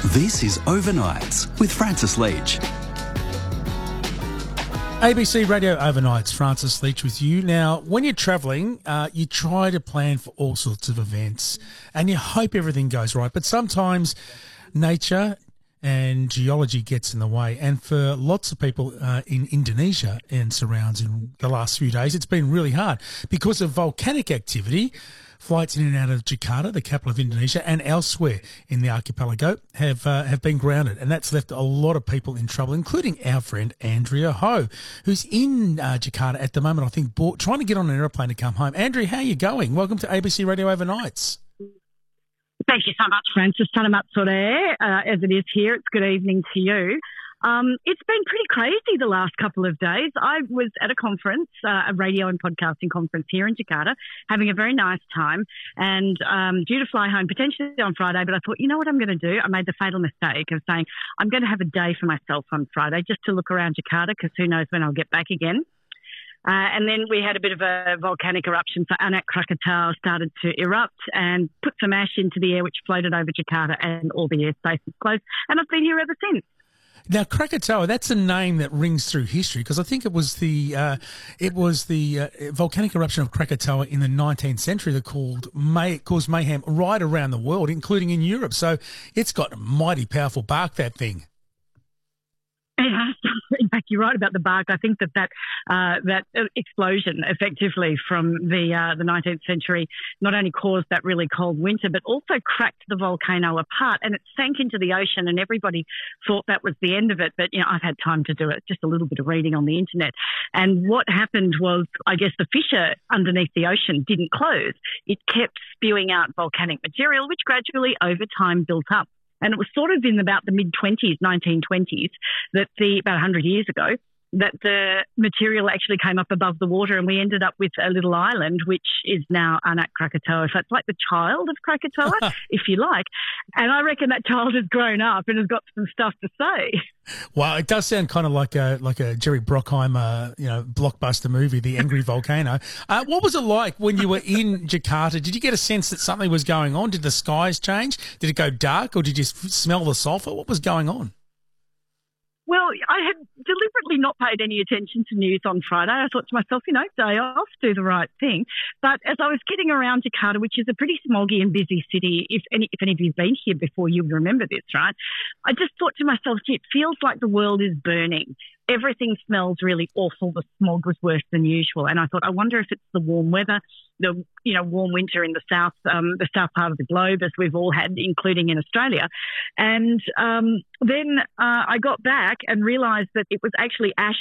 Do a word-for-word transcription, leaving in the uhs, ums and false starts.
This is Overnights with Francis Leach. A B C Radio Overnights, Francis Leach with you. Now, when you're travelling, uh, you try to plan for all sorts of events and you hope everything goes right. But sometimes nature and geology gets in the way. And for lots of people uh, in Indonesia and surrounds in the last few days, it's been really hard because of volcanic activity. Flights in and out of Jakarta, the capital of Indonesia, and elsewhere in the archipelago have uh, have been grounded, and that's left a lot of people in trouble, including our friend Andrea Ho, who's in uh, Jakarta at the moment, I think, bought, trying to get on an aeroplane to come home. Andrea, how are you going? Welcome to A B C Radio Overnights. Thank you so much, Francis. Selamat sore, uh, as it is here. It's good evening to you. Um, it's been pretty crazy the last couple of days. I was at a conference, uh, a radio and podcasting conference here in Jakarta, having a very nice time, and um, due to fly home potentially on Friday, but I thought, you know what I'm going to do? I made the fatal mistake of saying I'm going to have a day for myself on Friday just to look around Jakarta because who knows when I'll get back again. Uh, and then we had a bit of a volcanic eruption. So Anak Krakatau started to erupt and put some ash into the air, which floated over Jakarta, and all the airspace was closed. And I've been here ever since. Now, Krakatoa, that's a name that rings through history because I think it was the uh, it was the uh, volcanic eruption of Krakatoa in the nineteenth century that called may, caused mayhem right around the world, including in Europe. So it's got a mighty powerful bark, that thing. Yeah, in fact, you're right about the bark. I think that that, uh, that explosion effectively from the uh, the nineteenth century not only caused that really cold winter, but also cracked the volcano apart, and it sank into the ocean, and everybody thought that was the end of it. But, you know, I've had time to do it, just a little bit of reading on the internet. And what happened was, I guess the fissure underneath the ocean didn't close. It kept spewing out volcanic material, which gradually over time built up. And it was sort of in about the mid-twenties, nineteen twenties, that the, about one hundred years ago, that the material actually came up above the water, and we ended up with a little island, which is now Anak Krakatoa. So it's like the child of Krakatoa, if you like. And I reckon that child has grown up and has got some stuff to say. Well, it does sound kind of like a like a Jerry Bruckheimer, you know, blockbuster movie, The Angry Volcano. Uh, what was it like when you were in Jakarta? Did you get a sense that something was going on? Did the skies change? Did it go dark, or did you smell the sulphur? What was going on? Well, I had deliberately not paid any attention to news on Friday. I thought to myself, you know, day off, do the right thing. But as I was getting around Jakarta, which is a pretty smoggy and busy city, if any, if any of you have been here before, you'll remember this, right? I just thought to myself, gee, it feels like the world is burning. Everything smells really awful. The smog was worse than usual. And I thought, I wonder if it's the warm weather, the, you know, warm winter in the south, um, the south part of the globe, as we've all had, including in Australia. And um, then uh, I got back and realised that it was actually ash